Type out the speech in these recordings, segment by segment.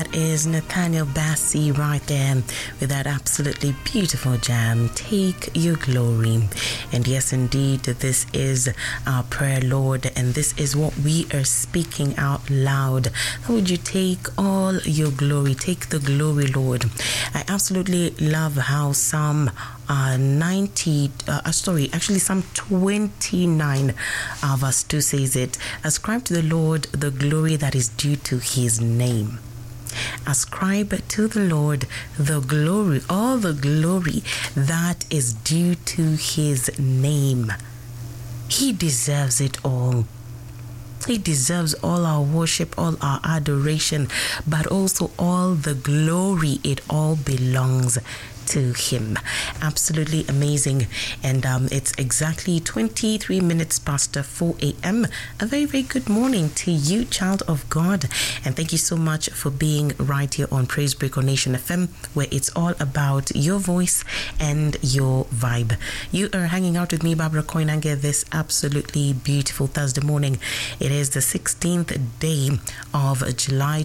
That is Nathaniel Bassey right there with that absolutely beautiful jam, Take Your Glory. And yes, indeed, this is our prayer, Lord, and this is what we are speaking out loud. How would you take all your glory? Take the glory, Lord. I absolutely love how Psalm 29 verse 2 says it. Ascribe to the Lord the glory that is due to his name. Ascribe to the Lord the glory, all the glory that is due to his name. He deserves it all. He deserves all our worship, all our adoration, but also all the glory. It all belongs to him. Absolutely amazing. And it's exactly 23 minutes past 4 a.m. A very, very good morning to you, child of God. And thank you so much for being right here on Praise Break on Nation FM, where it's all about your voice and your vibe. You are hanging out with me, Barbara Koinange, this absolutely beautiful Thursday morning. It is the 16th day of July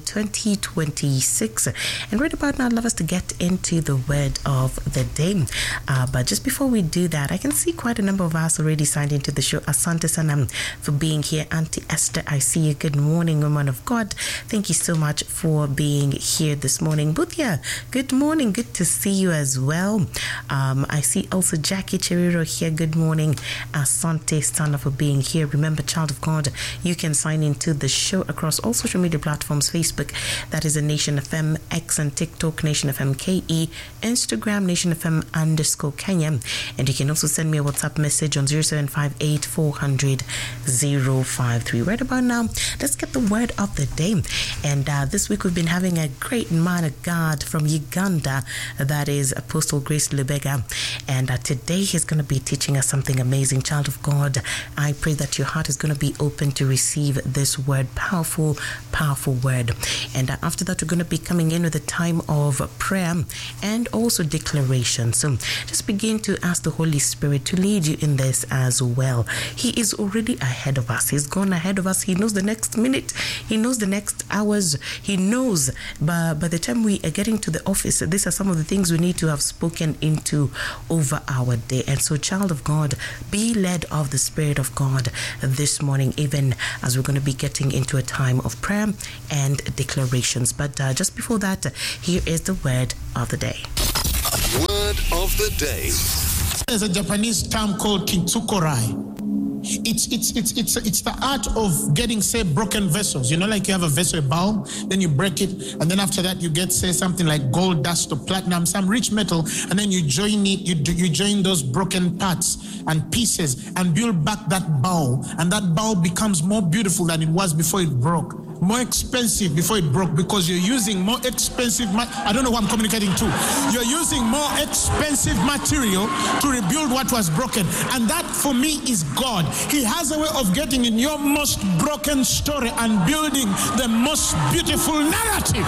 2026. And right about now, I'd love us to get into the word of the day. But just before we do that, I can see quite a number of us already signed into the show. Asante Sanam for being here. Auntie Esther, I see you. Good morning, woman of God. Thank you so much for being here this morning. Butia, good morning. Good to see you as well. I see also Jackie Cheriro here. Good morning. Asante Sana for being here. Remember, child of God, you can sign into the show across all social media platforms. Facebook, that is a Nation FM, X and TikTok, Nation FM KE, Instagram, Nation FM _Kenya. And you can also send me a WhatsApp message on 0758 400 053. Right about now, let's get the word of the day. And this week we've been having a great man of God from Uganda, that is Apostle Grace Lubega. And today he's going to be teaching us something amazing. Child of God, I pray that your heart is going to be open to receive this word. Powerful, powerful word. And after that, we're going to be coming in with a time of prayer and also declaration. So just begin to ask the Holy Spirit to lead you in this as well. He is already ahead of us. He's gone ahead of us. He knows the next minute. He knows the next hours. He knows by the time we are getting to the office, these are some of the things we need to have spoken into over our day. And so, child of God, be led of the Spirit of God this morning, even as we're going to be getting into a time of prayer and declarations. But just before that, here is the word of the day. Word of the day. There's a Japanese term called kintsukorai. It's the art of getting, say, broken vessels. You know, like you have a vessel, a bowl, then you break it, and then after that you get, say, something like gold dust or platinum, some rich metal, and then you join it. You join those broken parts and pieces and build back that bowl, and that bowl becomes more beautiful than it was before it broke. More expensive before it broke, because you're using more expensive I don't know what I'm communicating to. You're using more expensive material to rebuild what was broken. And that, for me, is God. He has a way of getting in your most broken story and building the most beautiful narrative.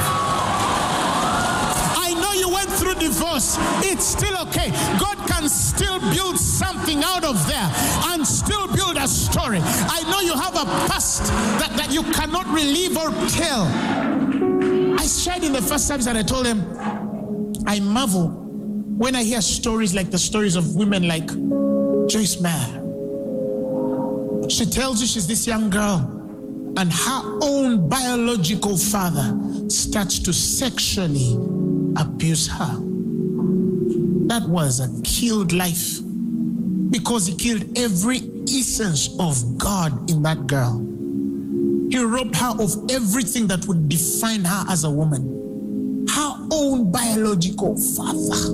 I know you went through divorce. It's still okay. God can still build something out of there and still build a story. I know you have a past that you cannot relive or tell. I shared in the first service and I told them, I marvel when I hear stories like the stories of women like Joyce Meyer. She tells you she's this young girl, and her own biological father starts to sexually abuse her. That was a killed life, because he killed every essence of God in that girl. He robbed her of everything that would define her as a woman. Her own biological father.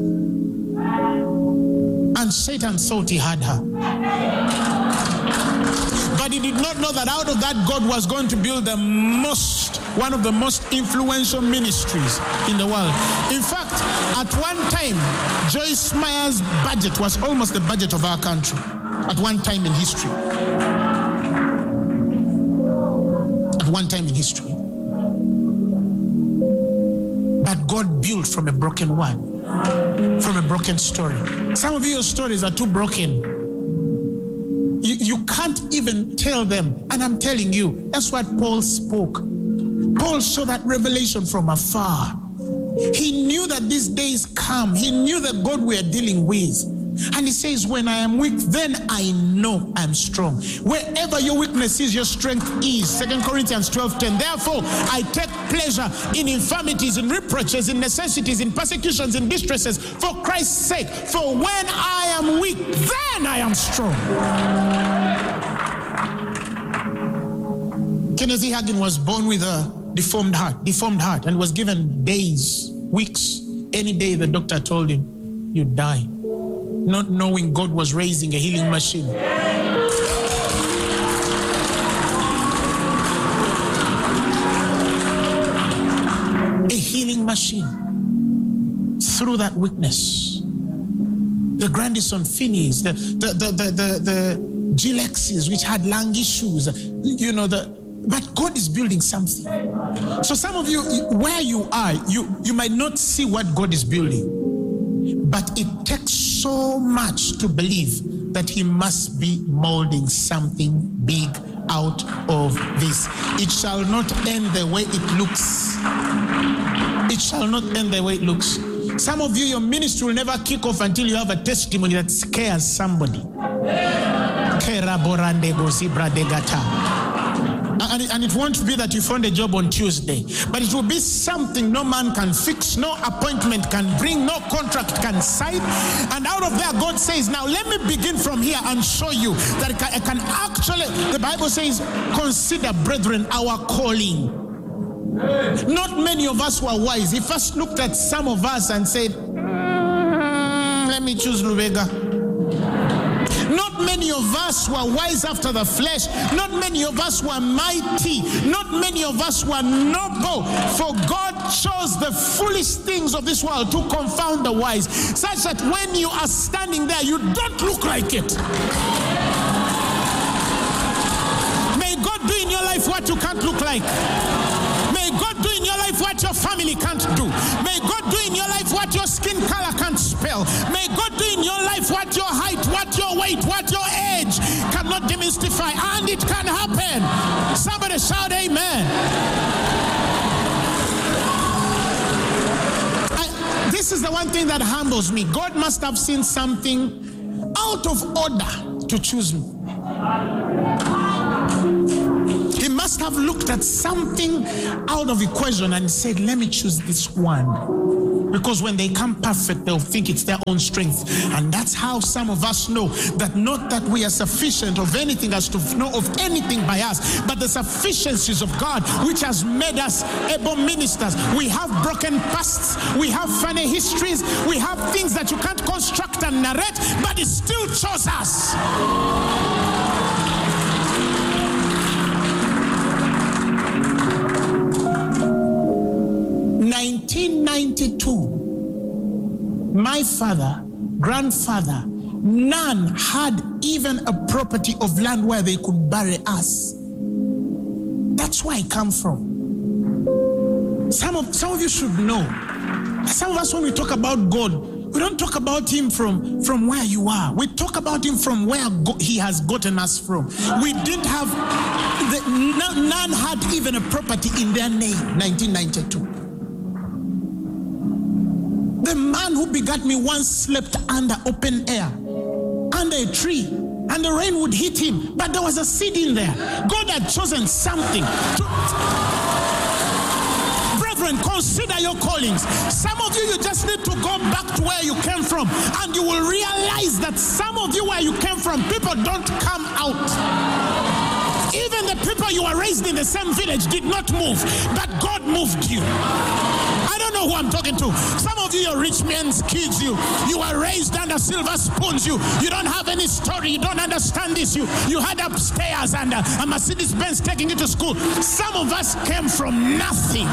And Satan thought he had her. But he did not know that out of that, God was going to build one of the most influential ministries in the world. In fact, at one time, Joyce Meyer's budget was almost the budget of our country. At one time in history. At one time in history. But God built from a broken one. From a broken story. Some of your stories are too broken. You can't even tell them. And I'm telling you, that's what Paul spoke. Paul saw that revelation from afar. He knew that these days come. He knew that God we are dealing with. And he says, when I am weak, then I know I'm strong. Wherever your weakness is, your strength is. 2 Corinthians 12:10. Therefore, I take pleasure in infirmities, in reproaches, in necessities, in persecutions, in distresses, for Christ's sake. For when I am weak, then I am strong. Kenneth E. Hagin was born with a deformed heart, and was given days, weeks, any day the doctor told him, you die. Not knowing God was raising a healing machine. A healing machine through that weakness. The Grandison Phineas, the Gilexes, which had lung issues, but God is building something. So some of you, where you are, you might not see what God is building, but it takes so much to believe that he must be molding something big out of this. It shall not end the way it looks. It shall not end the way it looks. Some of you, your ministry will never kick off until you have a testimony that scares somebody. And it won't be that you found a job on Tuesday, but it will be something no man can fix, no appointment can bring, no contract can sign. And out of there, God says, now let me begin from here and show you that I can actually, the Bible says, consider, brethren, our calling. Not many of us were wise. He first looked at some of us and said, let me choose Lubega. Not many of us were wise after the flesh. Not many of us were mighty. Not many of us were noble. For God chose the foolish things of this world to confound the wise, such that when you are standing there, you don't look like it. May God do in your life what you can't look like. May God do in your life what your family can't do. May God do in your life what your skin color can't spell. May God do in your life what your height, what your weight, what your age cannot demystify. And it can happen. Somebody shout amen. This is the one thing that humbles me. God must have seen something out of order to choose me. He must have looked at something out of equation and said, let me choose this one. Because when they come perfect, they'll think it's their own strength. And that's how some of us know that not that we are sufficient of anything as to know of anything by us, but the sufficiencies of God, which has made us able ministers. We have broken pasts, we have funny histories, we have things that you can't construct and narrate, but He still chose us. 1992, my father, grandfather, none had even a property of land where they could bury us. That's where I come from. Some of you should know. Some of us, when we talk about God, we don't talk about Him from where you are. We talk about Him from where He has gotten us from. We didn't have, none had even a property in their name, 1992. The man who begat me once slept under open air, under a tree, and the rain would hit him, but there was a seed in there. God had chosen something. Brethren, consider your callings. Some of you just need to go back to where you came from, and you will realize that some of you where you came from, people don't come out. Even the people you were raised in the same village did not move, but God moved you. I don't know who I'm talking to. Some of you are rich men's kids. You were raised under silver spoons. You don't have any story. You don't understand this. You had upstairs and a Mercedes-Benz taking you to school. Some of us came from nothing.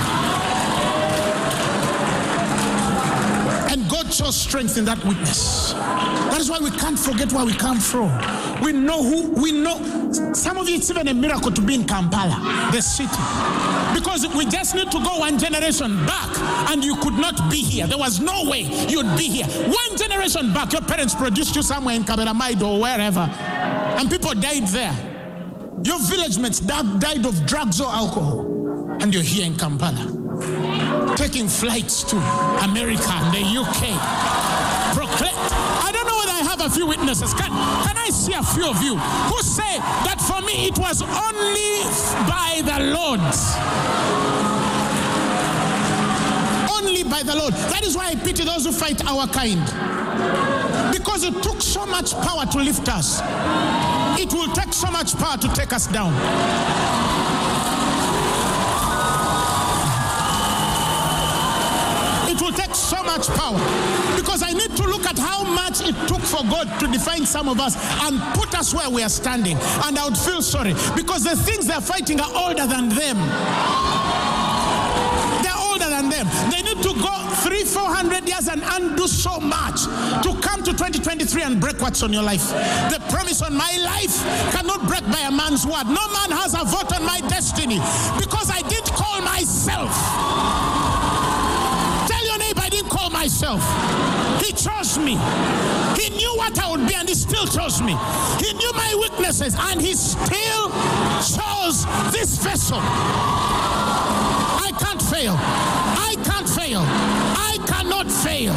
And God chose strength in that witness. That is why we can't forget where we come from. We know some of you, it's even a miracle to be in Kampala, the city. Because we just need to go one generation back and you could not be here. There was no way you'd be here. One generation back, your parents produced you somewhere in Kaberamaido or wherever, and people died there. Your village mates died of drugs or alcohol. And you're here in Kampala, taking flights to America and the UK. Proclaim. I don't know whether I have a few witnesses. Can I see a few of you who say that for me it was only by the Lord? Only by the Lord. That is why I pity those who fight our kind. Because it took so much power to lift us. It will take so much power to take us down. It will take so much power. Because I need to look at how much it took for God to define some of us and put us where we are standing. And I would feel sorry. Because the things they're fighting are older than them. They're older than them. They need to go 300-400 years and undo so much to come to 2023 and break what's on your life. The promise on my life cannot break by a man's word. No man has a vote on my destiny because I didn't call myself. Tell your neighbor, I didn't call myself. He chose me. He knew what I would be and he still chose me. He knew my weaknesses and he still chose this vessel. I can't fail. I can't fail. I cannot fail.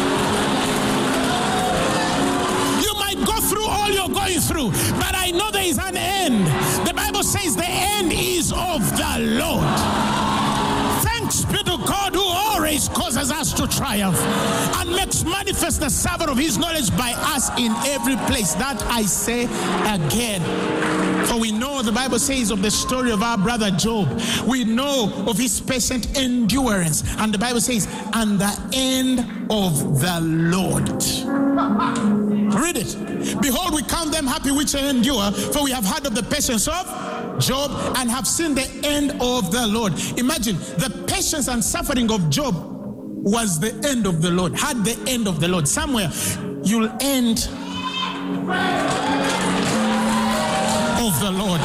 You might go through all you're going through, but I know there is an end. The Bible says the end is of the Lord. Thanks be to God who always causes us to triumph and makes manifest the savor of his knowledge by us in every place. That I say again. For we know the Bible says of the story of our brother Job. We know of his patient endurance. And the Bible says, and the end of the Lord. Read it. Behold, we count them happy which endure, for we have heard of the patience of Job and have seen the end of the Lord. Imagine, the patience and suffering of Job was the end of the Lord, had the end of the Lord. Somewhere you'll end of the Lord.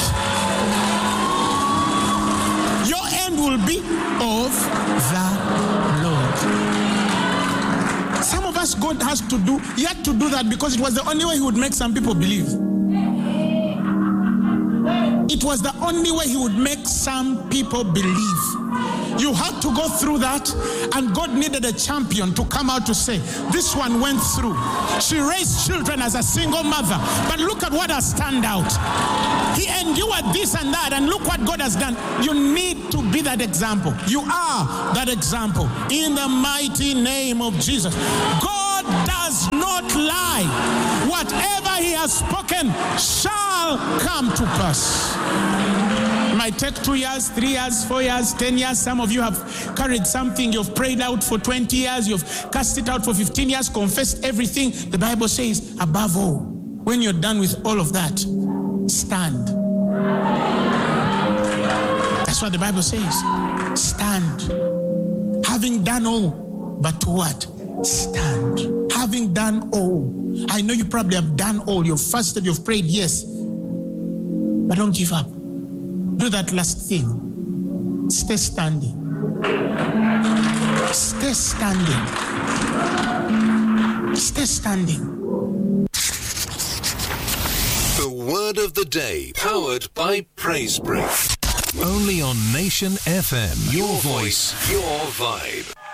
Your end will be of the Lord. Some of us, God has to do, he had to do that because it was the only way he would make some people believe. It was the only way he would make some people believe. You had to go through that, and God needed a champion to come out to say, this one went through. She raised children as a single mother, but look at what has turned out. He endured this and that, and look what God has done. You need to be that example. You are that example. In the mighty name of Jesus. God does not lie. Whatever he has spoken shall come to pass. It might take 2 years, 3 years, 4 years, 10 years. Some of you have carried something you've prayed out for 20 years, you've cast it out for 15 years, confessed everything. The Bible says, above all, when you're done with all of that, stand. That's what the Bible says. Stand. Having done all, but what? Stand. Having done all. I know you probably have done all. You've fasted, you've prayed, yes. But don't give up. Do that last thing. Stay standing. Stay standing. Stay standing. The word of the day, powered by Praise Break. Only on Nation FM. Your voice, your vibe.